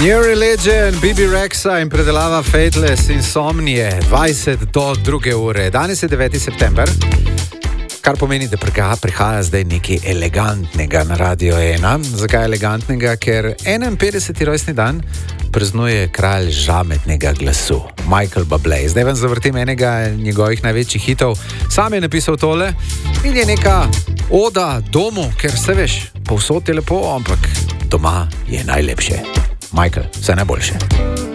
New Religion, BB Rexa in predelava Fateless Insomnie, 20 do 2 ure. Danes je 9. september, kar pomeni, da prihaja zdaj nekaj elegantnega na Radio 1. Zakaj elegantnega? Ker 51. rojstni dan praznuje kralj žametnega glasu, Michael Bublé. Zdaj vam zavrtim enega njegovih največjih hitov. Sam je napisal tole in je neka oda domu, ker se veš, povsod je lepo, ampak doma je najlepše. Michael, vse najboljše.